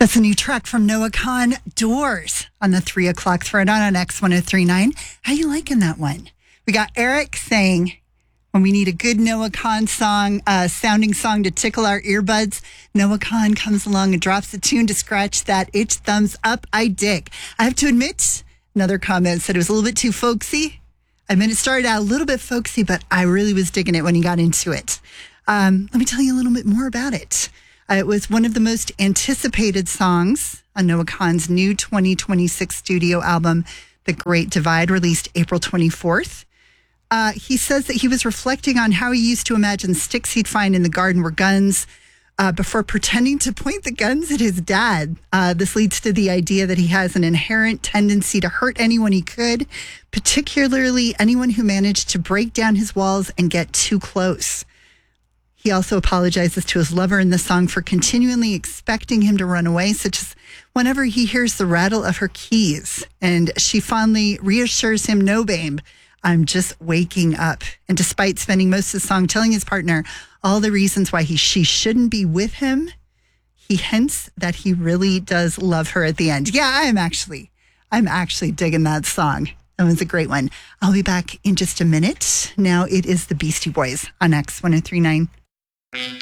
That's a new track from Noah Kahan, Doors, on the 3 o'clock throwdown on X1039. How you liking that one? We got Eric saying, when we need a good Noah Kahan song, sounding song to tickle our earbuds, Noah Kahan comes along and drops a tune to scratch that itch. Thumbs up, I dig. I have to admit, another comment said it was a little bit too folksy. I mean, it started out a little bit folksy, but I really was digging it when he got into it. Let me tell you a little bit more about it. It was one of the most anticipated songs on Noah Kahan's new 2026 studio album, The Great Divide, released April 24th. He says that he was reflecting on how he used to imagine sticks he'd find in the garden were guns before pretending to point the guns at his dad. This leads to the idea that he has an inherent tendency to hurt anyone he could, particularly anyone who managed to break down his walls and get too close. He also apologizes to his lover in the song for continually expecting him to run away, such as whenever he hears the rattle of her keys. And she fondly reassures him, "No, babe, I'm just waking up." And despite spending most of the song telling his partner all the reasons why she shouldn't be with him, he hints that he really does love her at the end. Yeah, I'm actually digging that song. That was a great one. I'll be back in just a minute. Now it is the Beastie Boys on X1039.